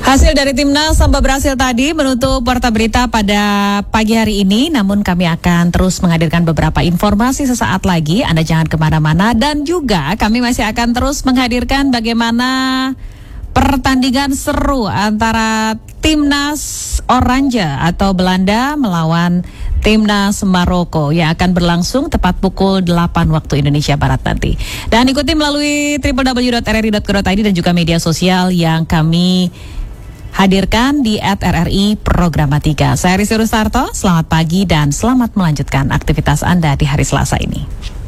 Hasil dari Timnas Samba Brasil tadi menutup Warta Berita pada pagi hari ini. Namun kami akan terus menghadirkan beberapa informasi sesaat lagi. Anda jangan kemana-mana. Dan juga kami masih akan terus menghadirkan bagaimana pertandingan seru antara Timnas Oranje atau Belanda melawan Timnas Maroko yang akan berlangsung tepat pukul 8 waktu Indonesia Barat nanti. Dan ikuti melalui www.rri.co.id dan juga media sosial yang kami hadirkan di @RRI Programa 3. Saya Rizky Rustarto, selamat pagi dan selamat melanjutkan aktivitas Anda di hari Selasa ini.